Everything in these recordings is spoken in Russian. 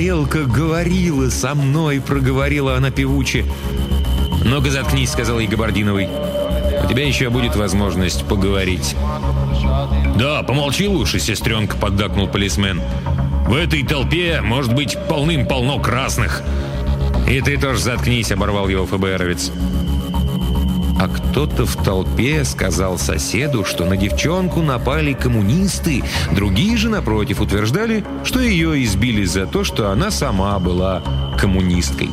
тарелка говорила со мной», — проговорила она певуче. «Ну-ка заткнись», — сказал ей Габардиновый. «У тебя еще будет возможность поговорить». «Да, помолчи лучше, сестренка», — поддакнул полисмен. «В этой толпе может быть полным-полно красных». «И ты тоже заткнись», — оборвал его ФБРовец. А кто-то в толпе сказал соседу, что на девчонку напали коммунисты. Другие же, напротив, утверждали, что ее избили за то, что она сама была коммунисткой.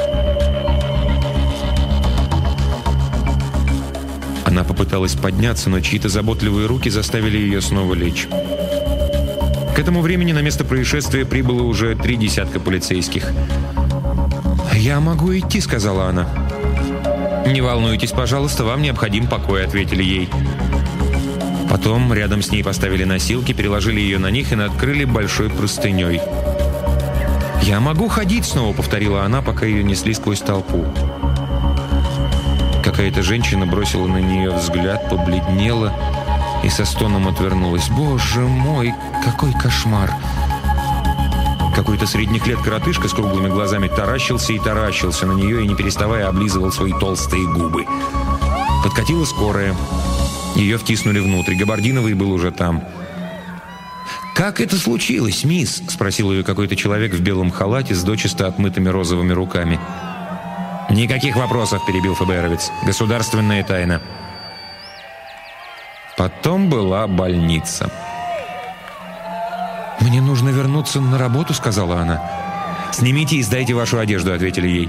Она попыталась подняться, но чьи-то заботливые руки заставили ее снова лечь. К этому времени на место происшествия прибыло уже 3 десятка полицейских. «Я могу идти», — сказала она. «Не волнуйтесь, пожалуйста, вам необходим покой», — ответили ей. Потом рядом с ней поставили носилки, переложили ее на них и накрыли большой простыней. «Я могу ходить», — снова повторила она, пока ее несли сквозь толпу. Какая-то женщина бросила на нее взгляд, побледнела и со стоном отвернулась. «Боже мой, какой кошмар!» Какой-то средних лет коротышка с круглыми глазами таращился и таращился на нее и, не переставая, облизывал свои толстые губы. Подкатила скорая. Ее втиснули внутрь. Габардиновый был уже там. «Как это случилось, мисс?» — спросил ее какой-то человек в белом халате с дочисто отмытыми розовыми руками. «Никаких вопросов», — перебил ФБРовец. «Государственная тайна». Потом была больница. «Мне нужно вернуться на работу», — сказала она. «Снимите и сдайте вашу одежду», — ответили ей.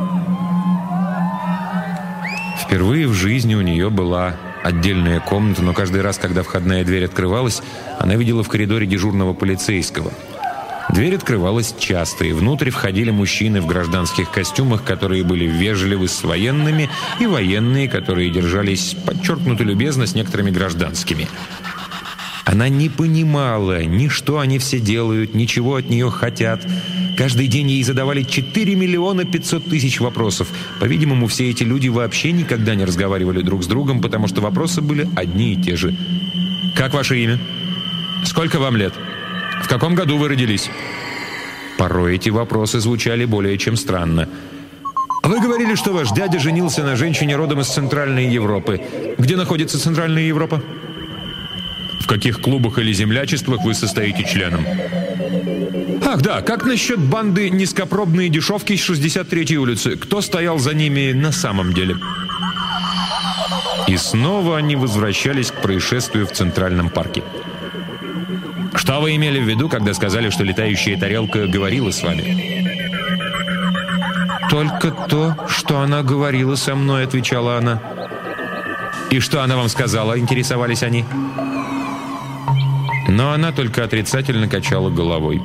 Впервые в жизни у нее была отдельная комната, но каждый раз, когда входная дверь открывалась, она видела в коридоре дежурного полицейского. Дверь открывалась часто, и внутрь входили мужчины в гражданских костюмах, которые были вежливы с военными, и военные, которые держались подчеркнуто любезно с некоторыми гражданскими. Она не понимала ни что они все делают, ни чего от нее хотят. Каждый день ей задавали 4 миллиона 500 тысяч вопросов. По-видимому, все эти люди вообще никогда не разговаривали друг с другом, потому что вопросы были одни и те же. «Как ваше имя? Сколько вам лет? В каком году вы родились?» Порой эти вопросы звучали более чем странно. «Вы говорили, что ваш дядя женился на женщине родом из Центральной Европы. Где находится Центральная Европа? В каких клубах или землячествах вы состоите членом? Ах, да, как насчет банды «Низкопробные дешевки» с 63-й улицы? Кто стоял за ними на самом деле?» И снова они возвращались к происшествию в Центральном парке. «Что вы имели в виду, когда сказали, что летающая тарелка говорила с вами?» «Только то, что она говорила со мной», — отвечала она. «И что она вам сказала?» — интересовались они. Но она только отрицательно качала головой.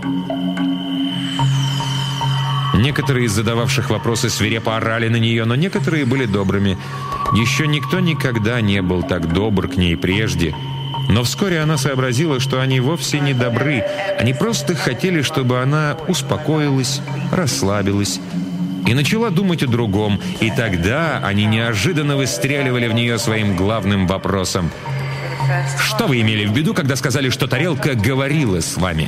Некоторые из задававших вопросы свирепо орали на нее, но некоторые были добрыми. Еще никто никогда не был так добр к ней прежде. Но вскоре она сообразила, что они вовсе не добры. Они просто хотели, чтобы она успокоилась, расслабилась и начала думать о другом. И тогда они неожиданно выстреливали в нее своим главным вопросом. «Что вы имели в виду, когда сказали, что тарелка говорила с вами?»